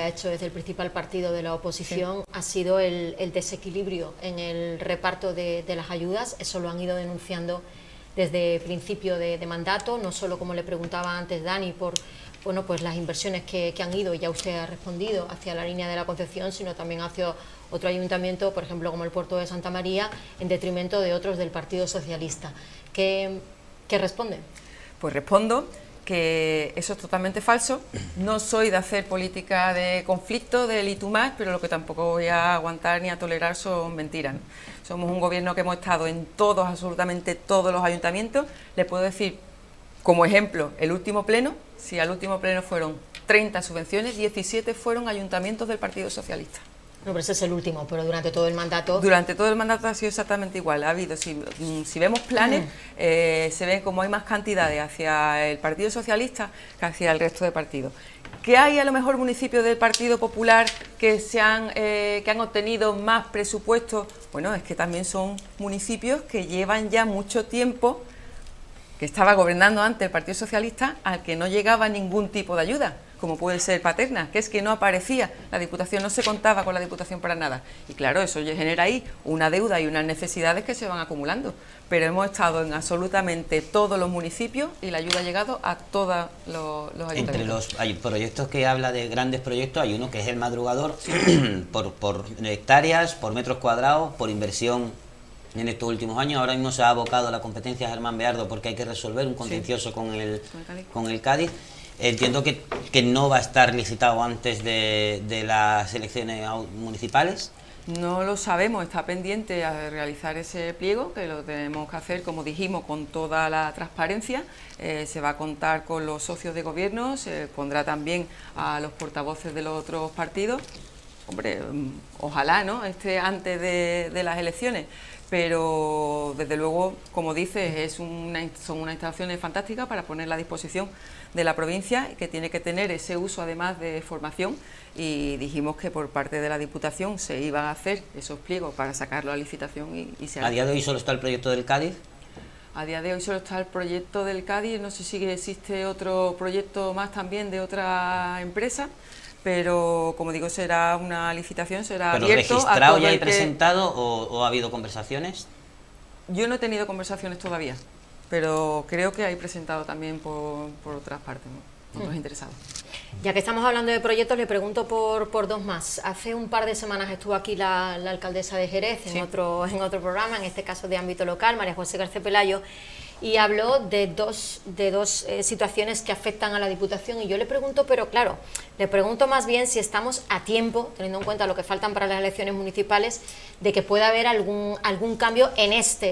ha hecho desde el principal partido de la oposición ha sido el desequilibrio en el reparto de las ayudas. Eso lo han ido denunciando desde principio de mandato, no solo, como le preguntaba antes Dani, por pues las inversiones que han ido, y ya usted ha respondido, hacia la línea de la Concepción, sino también hacia otro ayuntamiento, por ejemplo, como el puerto de Santa María, en detrimento de otros del Partido Socialista. ¿Qué responde? Pues respondo que eso es totalmente falso. No soy de hacer política de conflicto, del y tú más, pero lo que tampoco voy a aguantar ni a tolerar son mentiras, ¿no? Somos un gobierno que hemos estado en todos, absolutamente todos los ayuntamientos. Le puedo decir, como ejemplo, el último pleno, si al último pleno fueron 30 subvenciones, 17 fueron ayuntamientos del Partido Socialista. No, pero ese es el último, pero durante todo el mandato... Durante todo el mandato ha sido exactamente igual. Ha habido, si vemos planes, se ve como hay más cantidades hacia el Partido Socialista que hacia el resto de partidos. ¿Que hay a lo mejor municipios del Partido Popular que han obtenido más presupuesto? Bueno, es que también son municipios que llevan ya mucho tiempo, que estaba gobernando antes el Partido Socialista, al que no llegaba ningún tipo de ayuda, como puede ser Paterna, que es que no aparecía, la Diputación no se contaba con la Diputación para nada. Y claro, eso genera ahí una deuda y unas necesidades que se van acumulando. Pero hemos estado en absolutamente todos los municipios y la ayuda ha llegado a todos los ayuntamientos. Entre los proyectos que habla de grandes proyectos, hay uno que es el madrugador, por hectáreas, por metros cuadrados, por inversión en estos últimos años. Ahora mismo se ha abocado la competencia a Germán Beardo porque hay que resolver un contencioso con el Cádiz. Entiendo que no va a estar licitado antes de las elecciones municipales. No lo sabemos, está pendiente a realizar ese pliego, que lo tenemos que hacer, como dijimos, con toda la transparencia. Se va a contar con los socios de gobierno, se pondrá también a los portavoces de los otros partidos. Hombre, ojalá, ¿no?, esté antes de las elecciones. Pero desde luego, como dices, son unas instalaciones fantásticas para ponerla a disposición de la provincia, que tiene que tener ese uso además de formación, y dijimos que por parte de la Diputación se iban a hacer esos pliegos para sacarlo a licitación y se hará. ¿A día de hoy solo está el proyecto del Cádiz? A día de hoy solo está el proyecto del Cádiz, no sé si existe otro proyecto más también de otra empresa, pero como digo, será una licitación, será ¿Pero abierto registrado a ya y presentado o ha habido conversaciones? Yo no he tenido conversaciones todavía, pero creo que hay presentado también por otras partes, ¿no?, otros interesados. Ya que estamos hablando de proyectos, le pregunto por dos más. Hace un par de semanas estuvo aquí la alcaldesa de Jerez en otro programa, en este caso de ámbito local, María José García Pelayo, y habló de dos situaciones que afectan a la Diputación, y yo le pregunto, pero claro, le pregunto más bien si estamos a tiempo, teniendo en cuenta lo que faltan para las elecciones municipales, de que pueda haber algún cambio en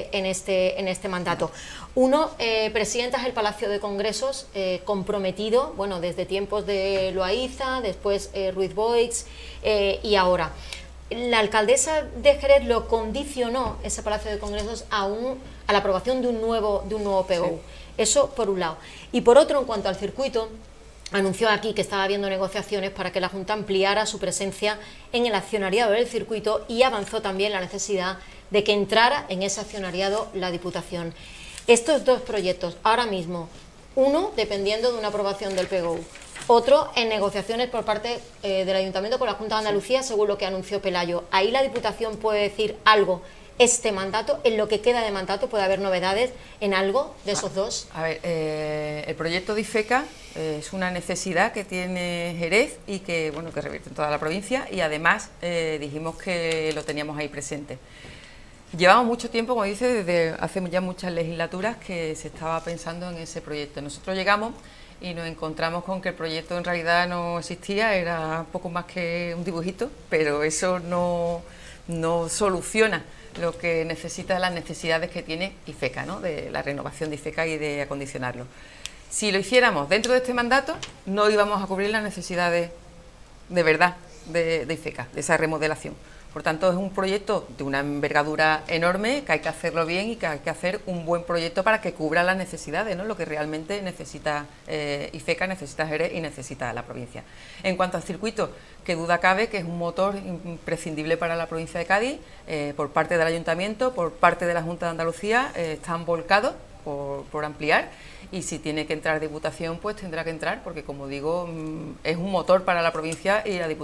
este mandato. Uno, presidentas del Palacio de Congresos, comprometido, bueno, desde tiempos de Loaiza, después Ruiz Boix, y ahora. La alcaldesa de Jerez lo condicionó, ese Palacio de Congresos, a la aprobación de un nuevo PGU. Sí. Eso por un lado. Y por otro, en cuanto al circuito, anunció aquí que estaba habiendo negociaciones para que la Junta ampliara su presencia en el accionariado del circuito, y avanzó también la necesidad de que entrara en ese accionariado la Diputación. Estos dos proyectos, ahora mismo, uno dependiendo de una aprobación del PGU, otro en negociaciones por parte del Ayuntamiento con la Junta de Andalucía, según lo que anunció Pelayo. Ahí la Diputación puede decir algo este mandato, en lo que queda de mandato, ¿puede haber novedades en algo de esos dos? A ver, el proyecto de IFECA es una necesidad que tiene Jerez y que revierte en toda la provincia, y además dijimos que lo teníamos ahí presente. Llevamos mucho tiempo, como dice, desde hace ya muchas legislaturas que se estaba pensando en ese proyecto. Nosotros llegamos y nos encontramos con que el proyecto en realidad no existía, era poco más que un dibujito, pero eso no soluciona lo que necesita, las necesidades que tiene IFECA, ¿no?, de la renovación de IFECA y de acondicionarlo. Si lo hiciéramos dentro de este mandato, no íbamos a cubrir las necesidades de verdad de IFECA, de esa remodelación. Por tanto, es un proyecto de una envergadura enorme, que hay que hacerlo bien y que hay que hacer un buen proyecto para que cubra las necesidades, ¿no?, lo que realmente necesita IFECA, necesita Jerez y necesita la provincia. En cuanto al circuito, que duda cabe que es un motor imprescindible para la provincia de Cádiz, por parte del Ayuntamiento, por parte de la Junta de Andalucía, están volcados por ampliar, y si tiene que entrar Diputación, pues tendrá que entrar, porque como digo, es un motor para la provincia y la Diputación